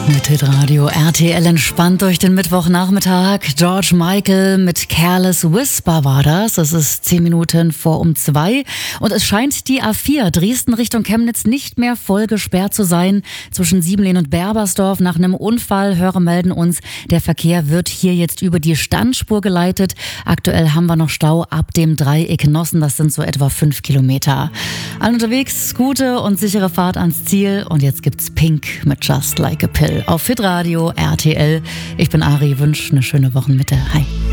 Mit Hitradio RTL entspannt durch den Mittwochnachmittag. George Michael mit Careless Whisper war das. Es ist 10 Minuten vor um 2. Und es scheint die A4 Dresden Richtung Chemnitz nicht mehr voll gesperrt zu sein. Zwischen Siebenlehn und Berbersdorf nach einem Unfall. Hörer melden uns, der Verkehr wird hier jetzt über die Standspur geleitet. Aktuell haben wir noch Stau ab dem Dreieck Nossen. Das sind so etwa 5 Kilometer. Allen unterwegs, gute und sichere Fahrt ans Ziel. Und jetzt gibt's Pink mit Just Like a Pill auf Hitradio RTL. Ich bin Ari, wünsche eine schöne Wochenmitte. Hi.